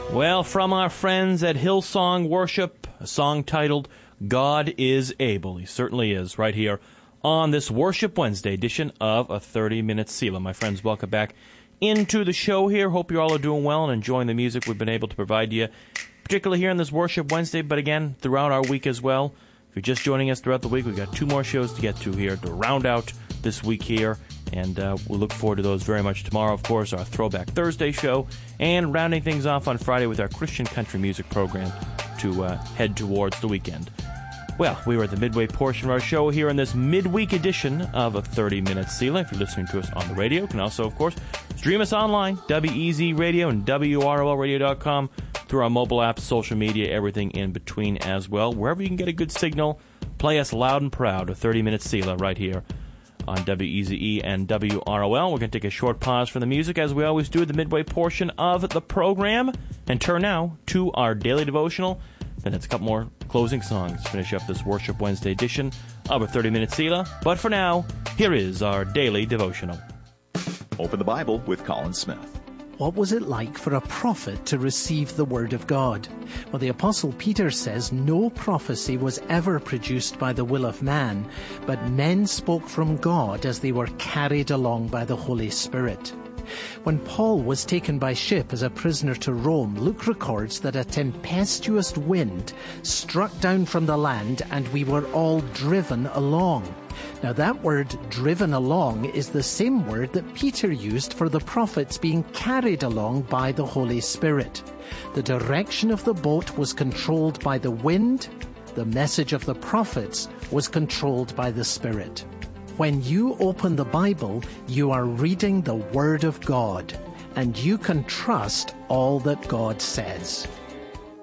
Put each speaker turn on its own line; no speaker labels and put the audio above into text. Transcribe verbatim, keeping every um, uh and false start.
Well, from our friends at Hillsong Worship, a song titled God is Able. He certainly is, right here on this Worship Wednesday edition of a thirty-minute Selah. My friends, welcome back into the show here. Hope you all are doing well and enjoying the music we've been able to provide you, particularly here on this Worship Wednesday, but again, throughout our week as well. If you're just joining us throughout the week, we've got two more shows to get to here to round out this week here. And uh, we'll look forward to those very much tomorrow, of course, our Throwback Thursday show, and rounding things off on Friday with our Christian country music program to uh, head towards the weekend. Well, we are at the midway portion of our show here in this midweek edition of a thirty-minute Selah. If you're listening to us on the radio, you can also, of course, stream us online, W E Z Radio and W R O L radio dot com, through our mobile apps, social media, everything in between as well. Wherever you can get a good signal, play us loud and proud, a thirty-minute Selah right here on W E Z E and W R O L. We're going to take a short pause from the music, as we always do at the midway portion of the program, and turn now to our daily devotional. Then it's a couple more closing songs to finish up this Worship Wednesday edition of a thirty-minute Selah. But for now, here is our daily devotional.
Open the Bible with Colin Smith.
What was it like for a prophet to receive the Word of God? Well, the Apostle Peter says no prophecy was ever produced by the will of man, but men spoke from God as they were carried along by the Holy Spirit. When Paul was taken by ship as a prisoner to Rome, Luke records that a tempestuous wind struck down from the land and we were all driven along. Now that word, driven along, is the same word that Peter used for the prophets being carried along by the Holy Spirit. The direction of the boat was controlled by the wind. The message of the prophets was controlled by the Spirit. When you open the Bible, you are reading the Word of God, and you can trust all that God says.